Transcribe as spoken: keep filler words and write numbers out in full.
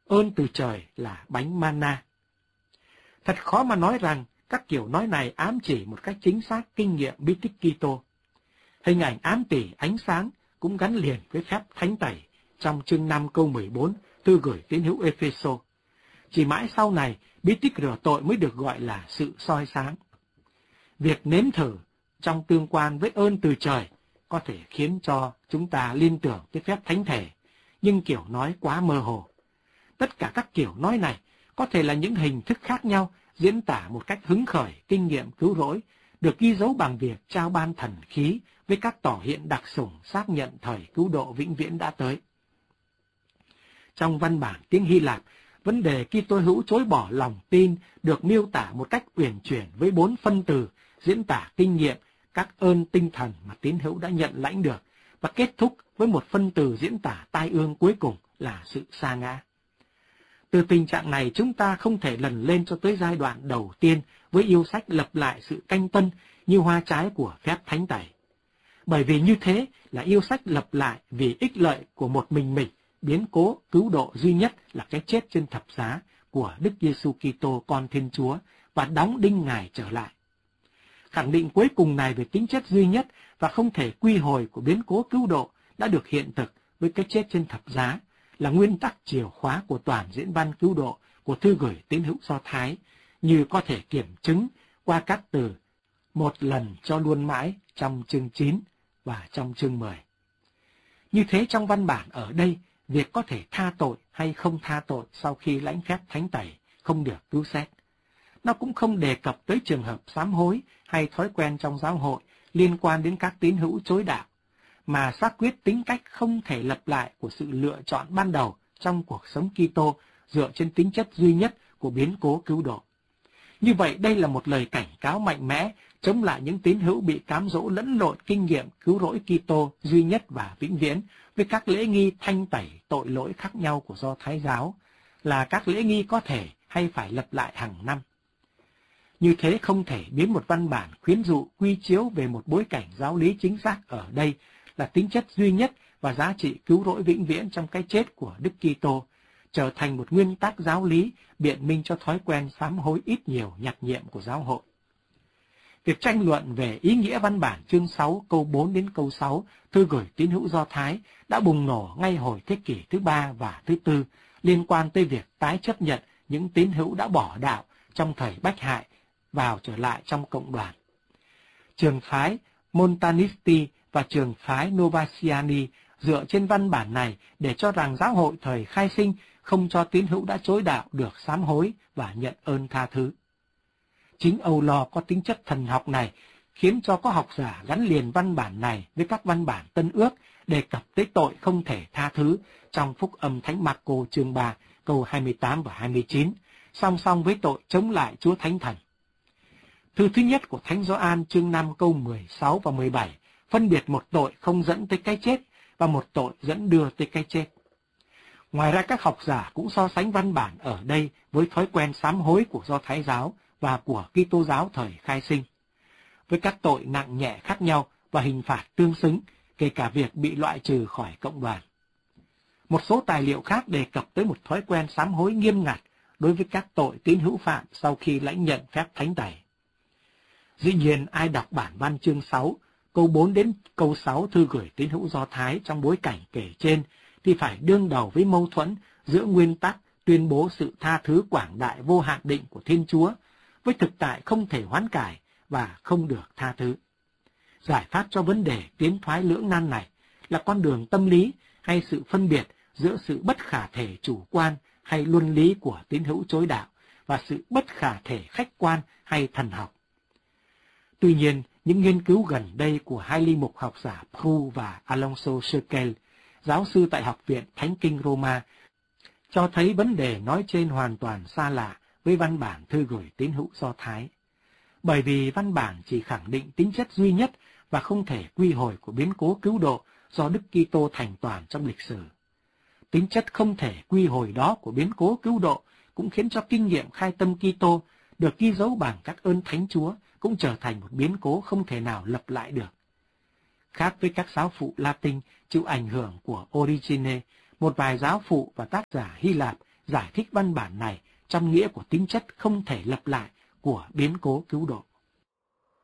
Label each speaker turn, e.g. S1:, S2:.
S1: ơn từ trời là bánh mana. Thật khó mà nói rằng các kiểu nói này ám chỉ một cách chính xác kinh nghiệm bí tích Kitô. Hình ảnh ám tỉ ánh sáng cũng gắn liền với phép thánh tẩy trong chương năm câu mười bốn thư gửi tín hữu Epheso. Chỉ mãi sau này, bí tích rửa tội mới được gọi là sự soi sáng. Việc nếm thử trong tương quan với ơn từ trời có thể khiến cho chúng ta liên tưởng tới phép thánh thể, nhưng kiểu nói quá mơ hồ. Tất cả các kiểu nói này có thể là những hình thức khác nhau diễn tả một cách hứng khởi kinh nghiệm cứu rỗi, được ghi dấu bằng việc trao ban thần khí với các tỏ hiện đặc sủng xác nhận thời cứu độ vĩnh viễn đã tới. Trong văn bản tiếng Hy Lạp, vấn đề Kitô hữu chối bỏ lòng tin được miêu tả một cách uyển chuyển với bốn phân từ diễn tả kinh nghiệm các ơn tinh thần mà tín hữu đã nhận lãnh được, và kết thúc với một phân từ diễn tả tai ương cuối cùng là sự sa ngã. Từ tình trạng này chúng ta không thể lần lên cho tới giai đoạn đầu tiên với yêu sách lập lại sự canh tân như hoa trái của phép thánh tẩy. Bởi vì như thế là yêu sách lập lại vì ích lợi của một mình mình, biến cố cứu độ duy nhất là cái chết trên thập giá của Đức Giêsu Kitô con Thiên Chúa và đóng đinh Ngài trở lại. Khẳng định cuối cùng này về tính chất duy nhất và không thể quy hồi của biến cố cứu độ đã được hiện thực với cái chết trên thập giá, là nguyên tắc chìa khóa của toàn diễn văn cứu độ của thư gửi tín hữu Do Thái, như có thể kiểm chứng qua các từ một lần cho luôn mãi trong chương chín và trong chương mười. Như thế trong văn bản ở đây, việc có thể tha tội hay không tha tội sau khi lãnh phép thánh tẩy không được cứu xét. Nó cũng không đề cập tới trường hợp sám hối hay thói quen trong giáo hội liên quan đến các tín hữu chối đạo, mà xác quyết tính cách không thể lặp lại của sự lựa chọn ban đầu trong cuộc sống Kitô dựa trên tính chất duy nhất của biến cố cứu độ. Như vậy đây là một lời cảnh cáo mạnh mẽ chống lại những tín hữu bị cám dỗ lẫn lộn kinh nghiệm cứu rỗi Kitô duy nhất và vĩnh viễn với các lễ nghi thanh tẩy tội lỗi khác nhau của Do Thái giáo, là các lễ nghi có thể hay phải lặp lại hàng năm. Như thế không thể biến một văn bản khuyến dụ quy chiếu về một bối cảnh giáo lý chính xác ở đây là tính chất duy nhất và giá trị cứu rỗi vĩnh viễn trong cái chết của Đức Kitô, trở thành một nguyên tắc giáo lý biện minh cho thói quen sám hối ít nhiều nhặt nhệm của giáo hội. Việc tranh luận về ý nghĩa văn bản chương sáu câu bốn đến câu sáu thư gửi tín hữu Do Thái đã bùng nổ ngay hồi thế kỷ thứ ba và thứ tư, liên quan tới việc tái chấp nhận những tín hữu đã bỏ đạo trong thời Bách Hại vào trở lại trong cộng đoàn. Trường phái Montanisti và trường phái Novatiani dựa trên văn bản này để cho rằng giáo hội thời khai sinh không cho tín hữu đã chối đạo được sám hối và nhận ơn tha thứ. Chính âu lo có tính chất thần học này khiến cho có học giả gắn liền văn bản này với các văn bản Tân Ước đề cập tới tội không thể tha thứ trong Phúc âm Thánh Marco chương ba câu hai mươi tám và hai mươi chín, song song với tội chống lại Chúa Thánh Thần. Thư thứ nhất của Thánh Gioan chương năm câu mười sáu và mười bảy phân biệt một tội không dẫn tới cái chết và một tội dẫn đưa tới cái chết. Ngoài ra các học giả cũng so sánh văn bản ở đây với thói quen sám hối của Do Thái giáo và của Kitô giáo thời khai sinh, với các tội nặng nhẹ khác nhau và hình phạt tương xứng, kể cả việc bị loại trừ khỏi cộng đoàn. Một số tài liệu khác đề cập tới một thói quen sám hối nghiêm ngặt đối với các tội tín hữu phạm sau khi lãnh nhận phép thánh tẩy. Dĩ nhiên ai đọc bản văn chương sáu, câu bốn đến câu sáu thư gửi tín hữu Do Thái trong bối cảnh kể trên thì phải đương đầu với mâu thuẫn giữa nguyên tắc tuyên bố sự tha thứ quảng đại vô hạn định của Thiên Chúa với thực tại không thể hoán cải và không được tha thứ. Giải pháp cho vấn đề tiến thoái lưỡng nan này là con đường tâm lý hay sự phân biệt giữa sự bất khả thể chủ quan hay luân lý của tín hữu chối đạo và sự bất khả thể khách quan hay thần học. Tuy nhiên, những nghiên cứu gần đây của hai ly mục học giả Pru và Alonso Scherkel, giáo sư tại Học viện Thánh Kinh Roma, cho thấy vấn đề nói trên hoàn toàn xa lạ với văn bản thư gửi tín hữu Do Thái. Bởi vì văn bản chỉ khẳng định tính chất duy nhất và không thể quy hồi của biến cố cứu độ do Đức Kitô thành toàn trong lịch sử. Tính chất không thể quy hồi đó của biến cố cứu độ cũng khiến cho kinh nghiệm khai tâm Kitô được ghi dấu bằng các ơn Thánh Chúa cũng trở thành một biến cố không thể nào lặp lại được. Khác với các giáo phụ Latin chịu ảnh hưởng của Origene, một vài giáo phụ và tác giả Hy Lạp giải thích văn bản này trong nghĩa của tính chất không thể lặp lại của biến cố cứu độ.